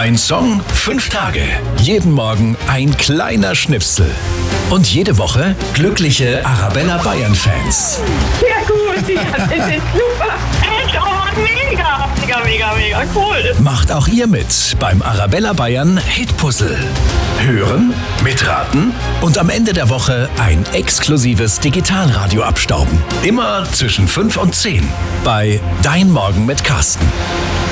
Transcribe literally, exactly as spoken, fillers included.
Ein Song, fünf Tage. Jeden Morgen ein kleiner Schnipsel. Und jede Woche glückliche Arabella Bayern-Fans. Sehr gut, ja, das ist super. Echt, oh Mann, mega, mega, mega, mega cool. Macht auch ihr mit beim Arabella Bayern Hitpuzzle. Hören, mitraten und am Ende der Woche ein exklusives Digitalradio abstauben. Immer zwischen fünf und zehn bei Dein Morgen mit Carsten.